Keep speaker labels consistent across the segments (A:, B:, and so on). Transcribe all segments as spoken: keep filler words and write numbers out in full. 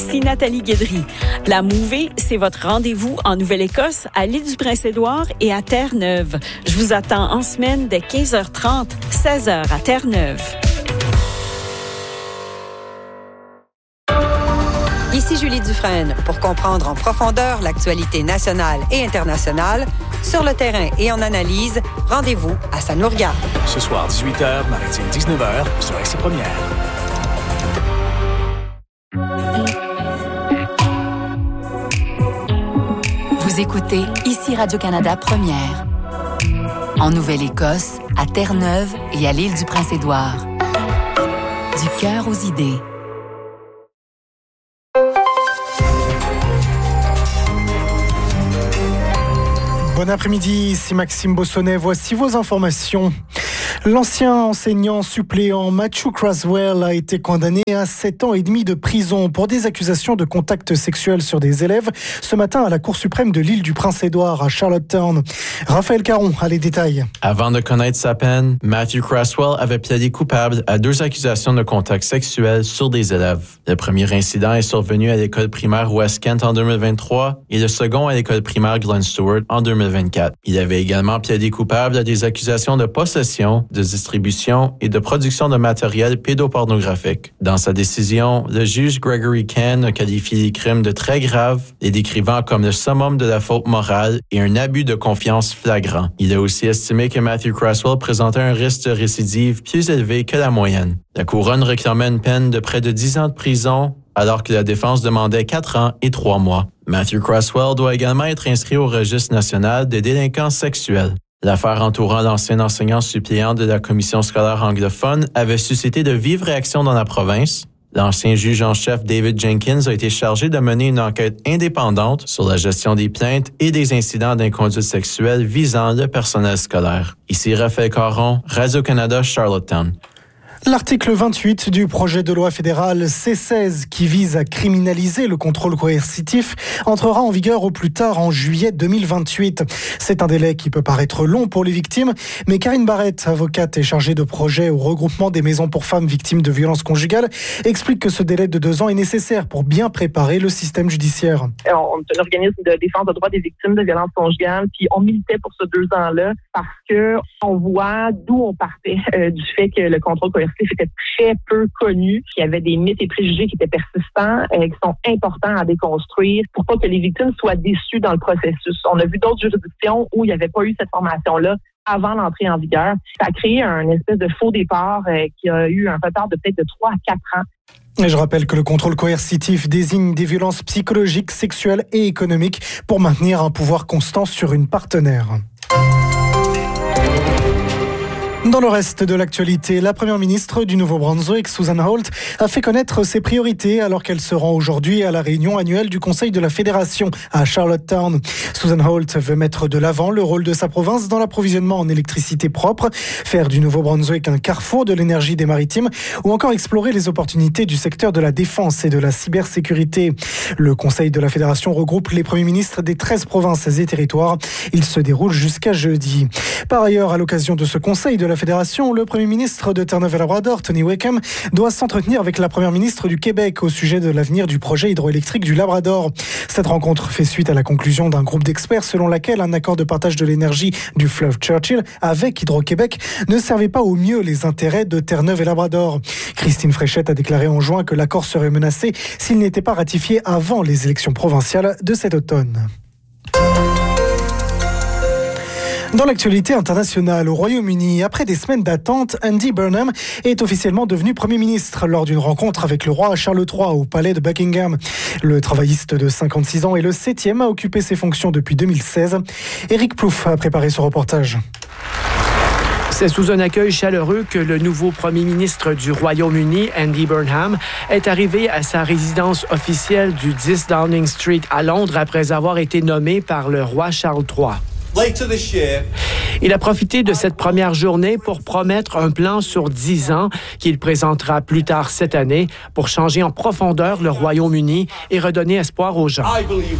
A: ici Nathalie Guédry. La Mouvée, c'est votre rendez-vous en Nouvelle-Écosse, à l'île du Prince-Édouard et à Terre-Neuve. Je vous attends en semaine dès quinze heures trente, seize heures à Terre-Neuve.
B: Ici Julie Dufresne pour comprendre en profondeur l'actualité nationale et internationale. Sur le terrain et en analyse, rendez-vous à Ça nous regarde.
C: Ce soir, dix-huit heures, maritime dix-neuf heures, sur R C Première.
D: Vous écoutez ici Radio-Canada Première. En Nouvelle-Écosse, à Terre-Neuve et à l'île du Prince-Édouard. Du cœur aux idées.
E: Bon après-midi, ici Maxime Bossonnet. Voici vos informations. L'ancien enseignant suppléant Matthew Craswell a été condamné à sept ans et demi de prison pour des accusations de contact sexuel sur des élèves ce matin à la Cour suprême de l'île du Prince-Édouard à Charlottetown. Raphaël Caron a les détails.
F: Avant de connaître sa peine, Matthew Craswell avait plaidé coupable à deux accusations de contact sexuel sur des élèves. Le premier incident est survenu à l'école primaire West Kent en deux mille vingt-trois et le second à l'école primaire Glen Stewart en deux mille vingt-quatre. Il avait également plaidé coupable à des accusations de possession, de distribution et de production de matériel pédopornographique. Dans sa décision, le juge Gregory Ken a qualifié les crimes de très graves, les décrivant comme le summum de la faute morale et un abus de confiance flagrant. Il a aussi estimé que Matthew Craswell présentait un risque de récidive plus élevé que la moyenne. La couronne réclamait une peine de près de dix ans de prison, alors que la défense demandait quatre ans et trois mois. Matthew Craswell doit également être inscrit au registre national des délinquants sexuels. L'affaire entourant l'ancien enseignant suppléant de la commission scolaire anglophone avait suscité de vives réactions dans la province. L'ancien juge en chef David Jenkins a été chargé de mener une enquête indépendante sur la gestion des plaintes et des incidents d'inconduite sexuelle visant le personnel scolaire. Ici Raphaël Caron, Radio-Canada, Charlottetown.
E: L'article vingt-huit du projet de loi fédéral C seize qui vise à criminaliser le contrôle coercitif entrera en vigueur au plus tard en juillet deux mille vingt-huit. C'est un délai qui peut paraître long pour les victimes, mais Karine Barrette, avocate et chargée de projet au regroupement des maisons pour femmes victimes de violences conjugales, explique que ce délai de deux ans est nécessaire pour bien préparer le système judiciaire.
G: On est un organisme de défense des droits des victimes de violences conjugales, puis on militait pour ce deux ans-là parce que on voit d'où on partait euh, du fait que le contrôle coercitif était très peu connu, qu'il y avait des mythes et préjugés qui étaient persistants, euh, qui sont importants à déconstruire pour pas que les victimes soient déçues dans le processus. On a vu d'autres juridictions où il n'y avait pas eu cette formation-là avant l'entrée en vigueur. Ça a créé un espèce de faux départ euh, qui a eu un retard de peut-être de trois à quatre ans.
E: Et je rappelle que le contrôle coercitif désigne des violences psychologiques, sexuelles et économiques pour maintenir un pouvoir constant sur une partenaire. Dans le reste de l'actualité, la première ministre du Nouveau-Brunswick, Susan Holt, a fait connaître ses priorités alors qu'elle se rend aujourd'hui à la réunion annuelle du Conseil de la Fédération à Charlottetown. Susan Holt veut mettre de l'avant le rôle de sa province dans l'approvisionnement en électricité propre, faire du Nouveau-Brunswick un carrefour de l'énergie des maritimes ou encore explorer les opportunités du secteur de la défense et de la cybersécurité. Le Conseil de la Fédération regroupe les premiers ministres des treize provinces et territoires. Il se déroule jusqu'à jeudi. Par ailleurs, à l'occasion de ce Conseil de la Fédération, le Premier ministre de Terre-Neuve et Labrador, Tony Wickham, doit s'entretenir avec la Première ministre du Québec au sujet de l'avenir du projet hydroélectrique du Labrador. Cette rencontre fait suite à la conclusion d'un groupe d'experts selon laquelle un accord de partage de l'énergie du fleuve Churchill avec Hydro-Québec ne servait pas au mieux les intérêts de Terre-Neuve et Labrador. Christine Fréchette a déclaré en juin que l'accord serait menacé s'il n'était pas ratifié avant les élections provinciales de cet automne. Dans l'actualité internationale, au Royaume-Uni, après des semaines d'attente, Andy Burnham est officiellement devenu Premier ministre lors d'une rencontre avec le roi Charles trois au palais de Buckingham. Le travailliste de cinquante-six ans est le septième à occuper ses fonctions depuis deux mille seize. Éric Plouffe a préparé ce reportage.
H: C'est sous un accueil chaleureux que le nouveau premier ministre du Royaume-Uni, Andy Burnham, est arrivé à sa résidence officielle du dix Downing Street à Londres après avoir été nommé par le roi Charles trois. Il a profité de cette première journée pour promettre un plan sur dix ans qu'il présentera plus tard cette année pour changer en profondeur le Royaume-Uni et redonner espoir aux gens.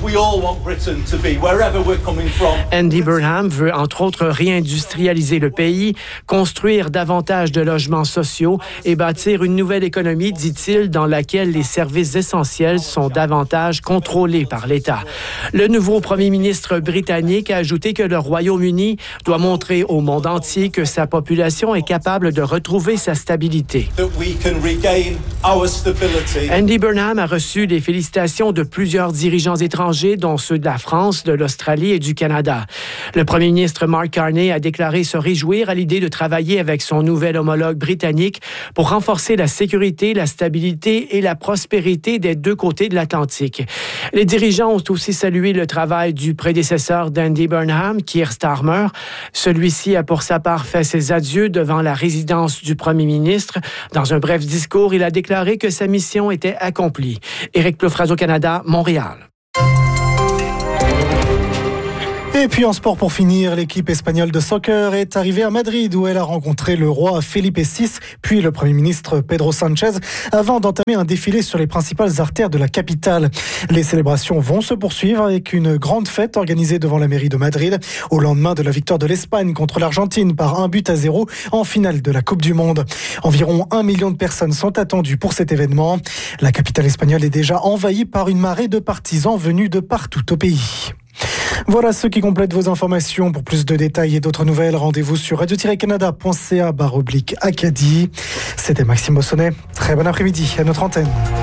H: Andy Burnham veut entre autres réindustrialiser le pays, construire davantage de logements sociaux et bâtir une nouvelle économie, dit-il, dans laquelle les services essentiels sont davantage contrôlés par l'État. Le nouveau premier ministre britannique a ajouté que le Royaume-Uni doit montrer au monde entier que sa population est capable de retrouver sa stabilité. Andy Burnham a reçu des félicitations de plusieurs dirigeants étrangers, dont ceux de la France, de l'Australie et du Canada. Le premier ministre Mark Carney a déclaré se réjouir à l'idée de travailler avec son nouvel homologue britannique pour renforcer la sécurité, la stabilité et la prospérité des deux côtés de l'Atlantique. Les dirigeants ont aussi salué le travail du prédécesseur d'Andy Burnham, Keir Starmer. Celui-ci a pour sa part fait ses adieux devant la résidence du premier ministre. Dans un bref discours, il a déclaré que sa mission était accomplie. Éric Plouffe, Radio-Canada, Montréal.
E: Et puis en sport pour finir, l'équipe espagnole de soccer est arrivée à Madrid où elle a rencontré le roi Felipe six, puis le Premier ministre Pedro Sánchez, avant d'entamer un défilé sur les principales artères de la capitale. Les célébrations vont se poursuivre avec une grande fête organisée devant la mairie de Madrid au lendemain de la victoire de l'Espagne contre l'Argentine par un but à zéro en finale de la Coupe du Monde. Environ un million de personnes sont attendues pour cet événement. La capitale espagnole est déjà envahie par une marée de partisans venus de partout au pays. Voilà ce qui complète vos informations. Pour plus de détails et d'autres nouvelles, rendez-vous sur radio tiret canada point c a barre oblique Acadie. C'était Maxime Bossonnet. Très bon après-midi à notre antenne.